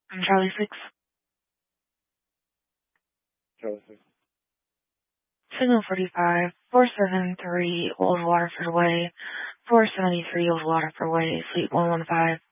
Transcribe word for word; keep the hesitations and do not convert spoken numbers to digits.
I'm Charlie six. Charlie six. Signal forty-five, four seven three Old Waterford Way, four seventy-three Old Waterford Way, Suite one one five.